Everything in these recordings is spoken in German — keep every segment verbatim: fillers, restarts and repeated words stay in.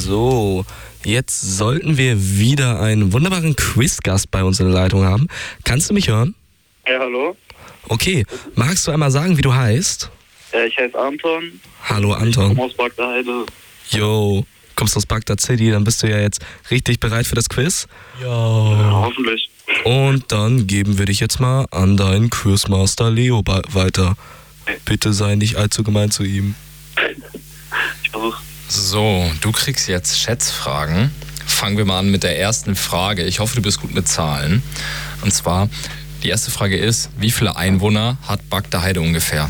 So, jetzt sollten wir wieder einen wunderbaren Quizgast bei uns in der Leitung haben. Kannst du mich hören? Ja, hallo. Okay, magst du einmal sagen, wie du heißt? Ja, ich heiße Anton. Hallo Anton. Ich komme aus Bagda Heide. Jo, kommst aus Bagdad City, dann bist du ja jetzt richtig bereit für das Quiz. Ja, hoffentlich. Und dann geben wir dich jetzt mal an deinen Quizmaster Leo ba- weiter. Bitte sei nicht allzu gemein zu ihm. Ich versuch's. So, du kriegst jetzt Schätzfragen. Fangen wir mal an mit der ersten Frage. Ich hoffe, du bist gut mit Zahlen. Und zwar, die erste Frage ist, wie viele Einwohner hat Bagda Heide ungefähr?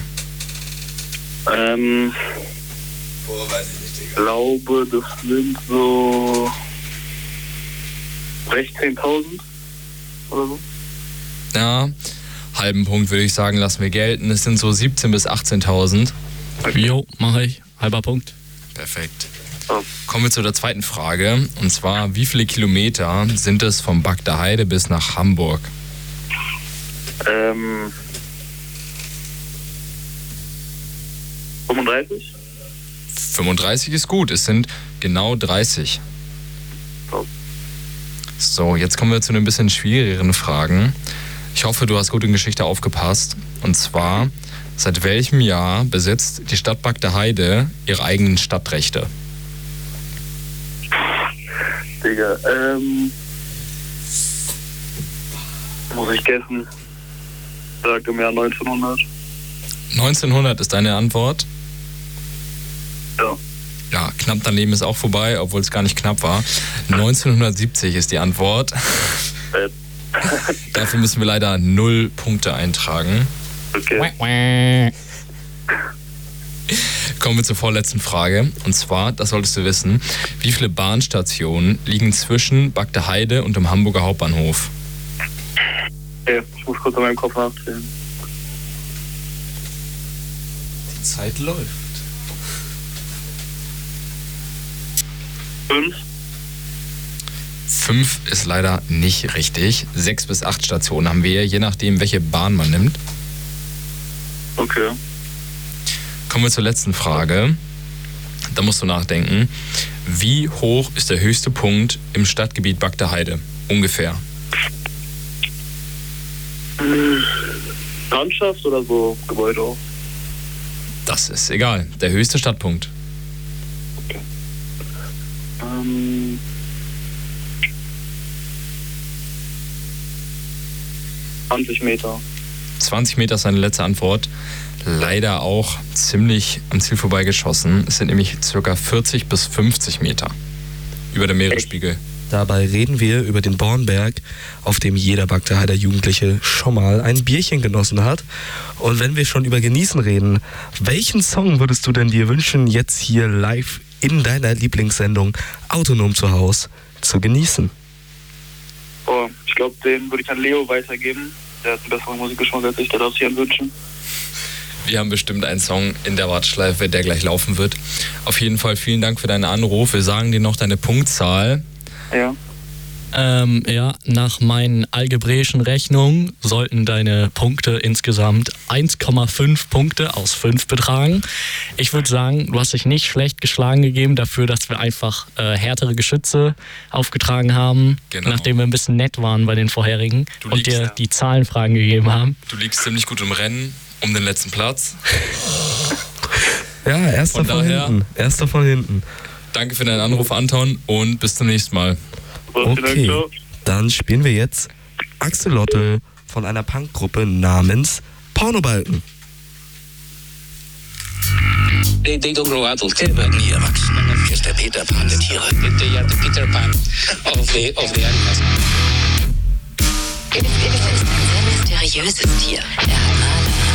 Ähm, Boah, weiß ich nicht, ich glaube, das sind so sechzehntausend oder so. Ja, halben Punkt würde ich sagen, lassen wir gelten. Es sind so siebzehntausend bis achtzehntausend. Jo, mache ich. Halber Punkt. Perfekt. Oh. Kommen wir zu der zweiten Frage. Und zwar, wie viele Kilometer sind es von Bagda Heide bis nach Hamburg? Ähm, fünfunddreißig? fünfunddreißig ist gut, es sind genau dreißig. Oh. So, jetzt kommen wir zu den bisschen schwierigeren Fragen. Ich hoffe, du hast gut in Geschichte aufgepasst. Und zwar, seit welchem Jahr besitzt die Stadt Bagda Heide ihre eigenen Stadtrechte? Digga, ähm, muss ich guessen. Sag im Jahr neunzehnhundert. neunzehnhundert ist deine Antwort? Ja. Ja, knapp daneben ist auch vorbei, obwohl es gar nicht knapp war. neunzehnhundertsiebzig ist die Antwort. Äh. Dafür müssen wir leider null Punkte eintragen. Okay. Kommen wir zur vorletzten Frage. Und zwar, das solltest du wissen, wie viele Bahnstationen liegen zwischen Bagda Heide und dem Hamburger Hauptbahnhof? Okay, ich muss kurz an meinem Kopf nachzählen. Die Zeit läuft. Fünf? Fünf ist leider nicht richtig. Sechs bis acht Stationen haben wir, je nachdem, welche Bahn man nimmt. Okay. Kommen wir zur letzten Frage. Da musst du nachdenken. Wie hoch ist der höchste Punkt im Stadtgebiet Bagda Heide? Ungefähr. Landschaft oder so Gebäude auch? Das ist egal. Der höchste Stadtpunkt. Okay. Ähm. zwanzig Meter. zwanzig Meter ist seine letzte Antwort. Leider auch ziemlich am Ziel vorbeigeschossen. Es sind nämlich ca. vierzig bis fünfzig Meter über dem Meeresspiegel. Dabei reden wir über den Bornberg, auf dem jeder Bagda Heider Jugendliche schon mal ein Bierchen genossen hat. Und wenn wir schon über Genießen reden, welchen Song würdest du denn dir wünschen, jetzt hier live in deiner Lieblingssendung Autonom zu Haus zu genießen? Oh, ich glaube, den würde ich an Leo weitergeben. Der hat einen besseren Musikgeschmack als ich, der darf sich einen wünschen. Wir haben bestimmt einen Song in der Warteschleife, der gleich laufen wird. Auf jeden Fall vielen Dank für deinen Anruf. Wir sagen dir noch deine Punktzahl. Ja. Ähm, ja, nach meinen algebraischen Rechnungen sollten deine Punkte insgesamt eins Komma fünf Punkte aus fünf betragen. Ich würde sagen, du hast dich nicht schlecht geschlagen gegeben dafür, dass wir einfach äh, härtere Geschütze aufgetragen haben, Genau. nachdem wir ein bisschen nett waren bei den vorherigen Du und liegst, dir ja. die Zahlenfragen gegeben haben. Du liegst ziemlich gut im Rennen um den letzten Platz. Ja, erster Von von, daher- hinten. Erster von hinten. Danke für deinen Anruf, Anton, und bis zum nächsten Mal. Okay, dann spielen wir jetzt Axolotl von einer Punkgruppe namens Pornobalken. They, they don't grow out of care, werden nie erwachsen. Hier ist der Peter Pan der Tiere. They are the Peter Pan of the, of the animals. Es ist ein sehr mysteriöses Tier. Er hat Male